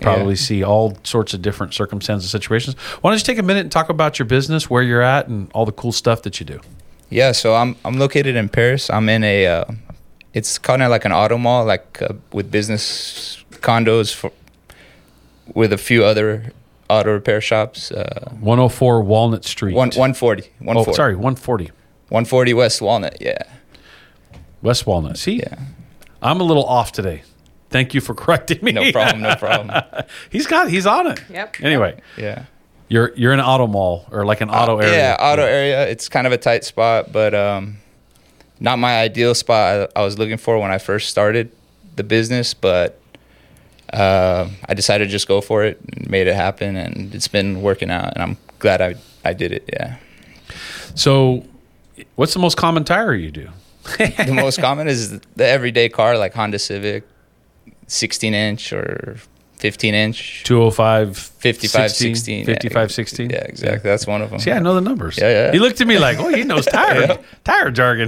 probably see all sorts of different circumstances, situations. Why don't you take a minute and talk about your business, where you're at, and all the cool stuff that you do? Yeah, so I'm located in Paris. I'm in a it's kind of like an auto mall, like with business condos with a few other auto repair shops. 104 Walnut Street. 140. Oh, sorry, 140. 140 West Walnut. Yeah. West Walnut. See, Yeah. I'm a little off today. Thank you for correcting me. No problem. No problem. He's on it. Yep. Anyway, Yeah. you're in an auto mall or like an auto area. Yeah, auto area. It's kind of a tight spot, but not my ideal spot I was looking for when I first started the business, but I decided to just go for it and made it happen, and it's been working out, and I'm glad I did it. Yeah. So, what's the most common tire you do? The most common is the everyday car, like Honda Civic, 16-inch or 15-inch, 205, 55, 16, 16. 55, 16. Yeah, exactly. That's one of them. See, I know the numbers. Yeah. He looked at me like, oh, he knows tire jargon.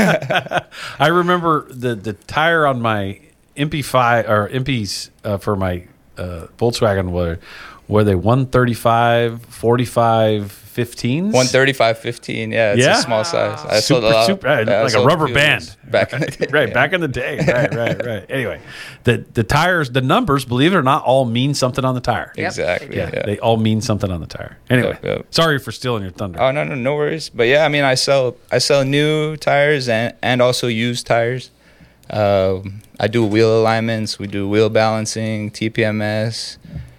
I remember the tire on my MP5 or MPs for my Volkswagen were they 135, 45, 15s? 135, 15. Yeah, it's a small size. I sold a lot. Like a rubber band back in the day. Right, back in the day. Right. Anyway, the tires, the numbers, believe it or not, all mean something on the tire. Exactly. Yeah, they all mean something on the tire. Anyway, Yep. sorry for stealing your thunder. Oh no worries. But yeah, I mean, I sell new tires and also used tires. I do wheel alignments. We do wheel balancing, TPMS.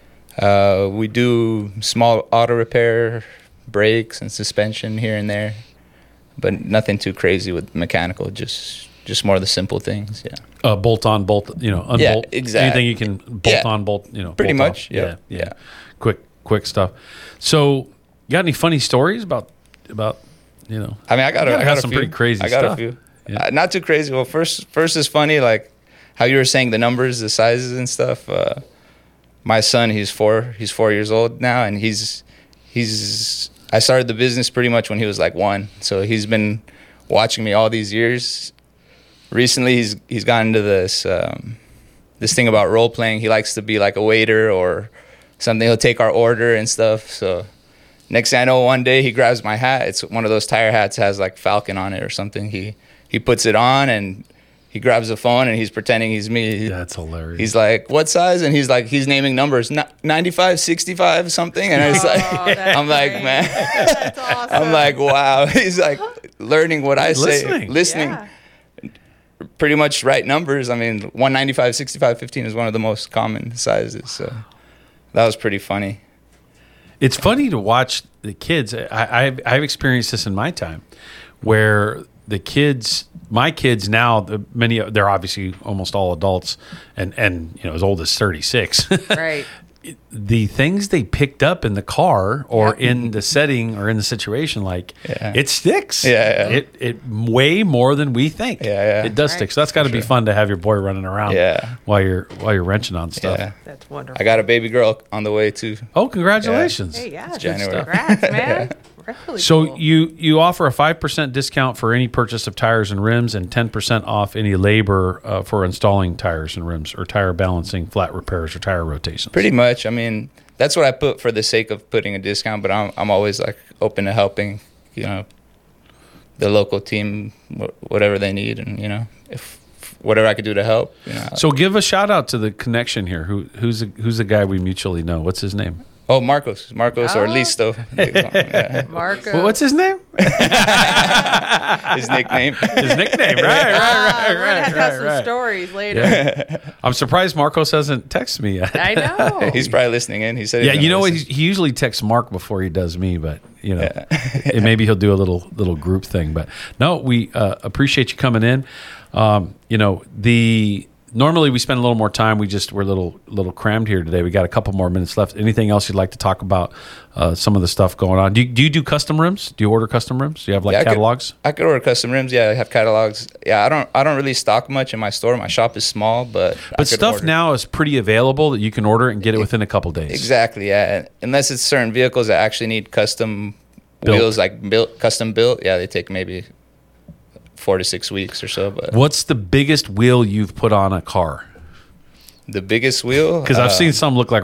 We do small auto repair, brakes and suspension here and there, but nothing too crazy with mechanical. Just more of the simple things. Yeah. Bolt on, bolt. Unbolt. Yeah, exactly. Anything you can bolt on, bolt. Pretty bolt much. Off. Yeah. Quick stuff. So, you got any funny stories about? I mean, I got some a few. pretty crazy I got stuff. a few. Yeah. Not too crazy. Well, first is funny, like how you were saying the numbers, the sizes and stuff. My son, he's 4 years old now, and I started the business pretty much when he was like 1. So he's been watching me all these years. Recently, he's gotten into this thing about role playing. He likes to be like a waiter or something. He'll take our order and stuff. So next thing I know, one day he grabs my hat. It's one of those tire hats, has like Falcon on it or something. He puts it on and he grabs the phone and he's pretending he's me. That's hilarious. He's like, what size? And he's naming numbers, 95, 65, something. And it's like, I'm like, man, That's awesome. I'm like, wow. He's like learning what I say, listening. Yeah. Pretty much right numbers. I mean, 195, 65, 15 is one of the most common sizes. So that was pretty funny. It's funny to watch the kids. I've experienced this in my time, where the kids, my kids now, they're obviously almost all adults, and as old as 36. Right. The things they picked up in the car or in the setting or in the situation, like it sticks. Yeah. It way more than we think. Yeah. It does stick. So that's got to be fun to have your boy running around. While you're wrenching on stuff. Yeah. That's wonderful. I got a baby girl on the way too. Oh, congratulations! Hey, yeah. It's January. Congrats, man. Really So cool. you offer a 5% discount for any purchase of tires and rims, and 10% off any labor for installing tires and rims, or tire balancing, flat repairs, or tire rotations. Pretty much. I mean, that's what I put for the sake of putting a discount, but I'm always like open to helping, the local team, whatever they need, and if whatever I could do to help. So give a shout out to the connection here. Who's the guy we mutually know? What's his name? Oh, Marcos or Listo. Yeah. Marco. Well, what's his name? His nickname. His nickname. We're gonna have some Right. stories later. Yeah. I'm surprised Marcos hasn't texted me yet. I know. He's probably listening in. He said, Yeah, you know what? He usually texts Mark before he does me, but and maybe he'll do a little group thing. But no, we appreciate you coming in. Normally we spend a little more time. We're a little crammed here today. We got a couple more minutes left. Anything else you'd like to talk about? Some of the stuff going on. Do you do custom rims? Do you order custom rims? Do you have catalogs? I could order custom rims. Yeah, I have catalogs. Yeah, I don't really stock much in my store. My shop is small, but stuff now is pretty available that you can order it and get it within a couple days. Exactly. Yeah, unless it's certain vehicles that actually need custom wheels, like custom built. Yeah, they take maybe 4 to 6 weeks or so. But what's the biggest wheel you've put on a car? The biggest wheel? Because I've seen some look like